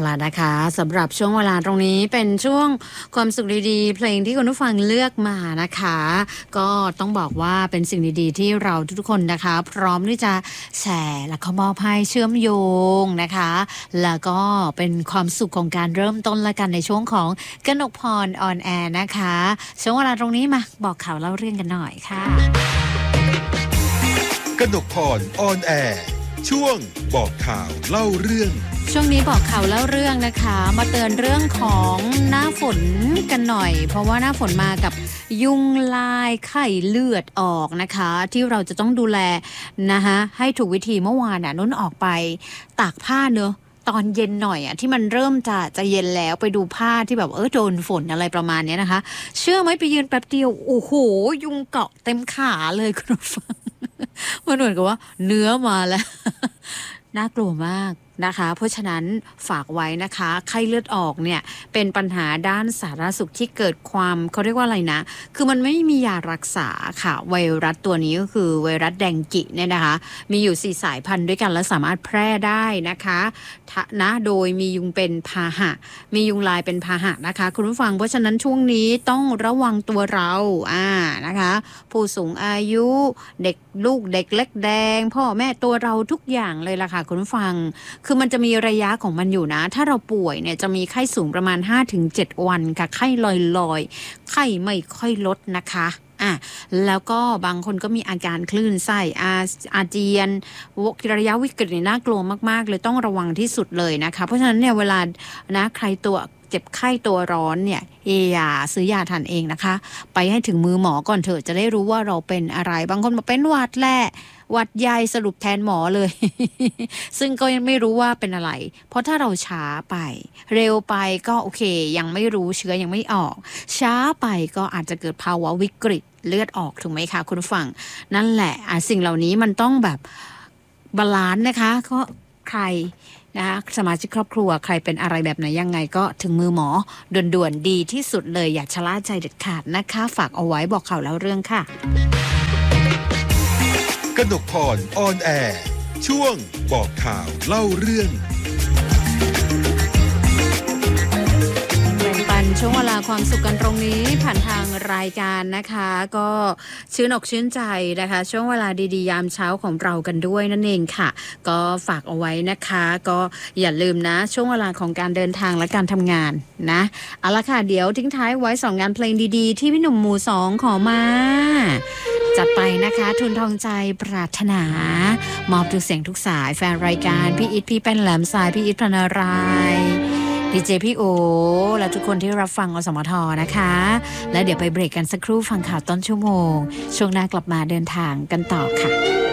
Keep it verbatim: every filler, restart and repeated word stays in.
ล่ะนะคะสำหรับช่วงเวลาตรงนี้เป็นช่วงความสุขดีๆเพลงที่คุณผู้ฟังเลือกมานะคะก็ต้องบอกว่าเป็นสิ่งดีๆที่เราทุกๆคนนะคะพร้อมที่จะแชร์และก็มอบให้เชื่อมโยงนะคะแล้วก็เป็นความสุขของการเริ่มต้นละกันในช่วงของกนกพรออนแอร์นะคะช่วงเวลาตรงนี้มาบอกข่าวเล่าเรื่องกันหน่อยค่ะกนกพรออนแอร์ช่วงบอกข่าวเล่าเรื่องช่วงนี้บอกข่าวเล่าเรื่องนะคะมาเตือนเรื่องของหน้าฝนกันหน่อยเพราะว่าหน้าฝนมากับยุงลายไข้เลือดออกนะคะที่เราจะต้องดูแลนะคะให้ถูกวิธีเมื่อวานน่ะนุ่นออกไปตากผ้าเนอะตอนเย็นหน่อยอ่ะที่มันเริ่มจะจะเย็นแล้วไปดูผ้าที่แบบเออโดนฝนอะไรประมาณนี้นะคะเชื่อไหมไปยืนแป๊บเดียวโอ้โหยุงเกาะเต็มขาเลยคุณผู้ฟังมันเหมือนกับว่าเนื้อมาแล้วน่ากลัวมากนะคะเพราะฉะนั้นฝากไว้นะคะไข้เลือดออกเนี่ยเป็นปัญหาด้านสาธารณสุขที่เกิดความเขาเรียกว่าอะไรนะคือมันไม่มียารักษาค่ะไวรัสตัวนี้ก็คือไวรัสแดงกิเนี่ยนะคะมีอยู่สี่สายพันธุ์ด้วยกันและสามารถแพร่ได้นะคะนะโดยมียุงเป็นพาหะมียุงลายเป็นพาหะนะคะคุณผู้ฟังเพราะฉะนั้นช่วงนี้ต้องระวังตัวเราอ่านะคะผู้สูงอายุเด็กลูกเด็กเล็กแดงพ่อแม่ตัวเราทุกอย่างเลยล่ะค่ะคุณผู้ฟังคือมันจะมีระยะของมันอยู่นะถ้าเราป่วยเนี่ยจะมีไข้สูงประมาณ ห้าถึงเจ็ด วันค่ะไข้ลอยๆไข้ไม่ค่อยลดนะคะอ่ะแล้วก็บางคนก็มีอาการคลื่นไส้อาอาเจียนระยะวิกฤตน่ากลัวมากๆเลยต้องระวังที่สุดเลยนะคะเพราะฉะนั้นเนี่ยเวลานะใครตัวเจ็บไข้ตัวร้อนเนี่ยอย่าซื้อยาทานเองนะคะไปให้ถึงมือหมอก่อนเถอะจะได้รู้ว่าเราเป็นอะไรบางคนบอกเป็นหวัดแหละหวัดใหญ่สรุปแทนหมอเลย ซึ่งก็ยังไม่รู้ว่าเป็นอะไรเพราะถ้าเราช้าไปเร็วไปก็โอเคยังไม่รู้เชื้อยังไม่ออกช้าไปก็อาจจะเกิดภาวะวิกฤตเลือดออกถูกไหมคะคุณผู้ฟังนั่นแหละสิ่งเหล่านี้มันต้องแบบบาลานซ์นะคะก็ใครนะคะสมาชิกครอบครัวใครเป็นอะไรแบบไหนยังไงก็ถึงมือหมอด่วนๆดีที่สุดเลยอย่าชะล่าใจเด็ดขาดนะคะฝากเอาไว้บอกข่าวแล้วเรื่องค่ะกนกพรออนแอร์ช่วงบอกข่าวเล่าเรื่องแบ่งปันช่วงเวลาความสุขกันตรงนี้ผ่านทางรายการนะคะก็ชื่นอกชื่นใจนะคะช่วงเวลาดีๆยามเช้าของเรากันด้วยนั่นเองค่ะก็ฝากเอาไว้นะคะก็อย่าลืมนะช่วงเวลาของการเดินทางและการทำงานนะเอาละค่ะเดี๋ยวทิ้งท้ายไว้สองงานเพลงดีๆที่พี่หนุ่มหมู่สองขอมาจัดไปนะคะทุนทองใจปรารถนามอบทุกเสียงทุกสายแฟนรายการพี่อิทพี่แป้นแหลมสายพี่อิทพนารายดีเจพี่โอและทุกคนที่รับฟังอสมทนะคะและเดี๋ยวไปเบรกกันสักครู่ฟังข่าวต้นชั่วโมงช่วงหน้ากลับมาเดินทางกันต่อค่ะ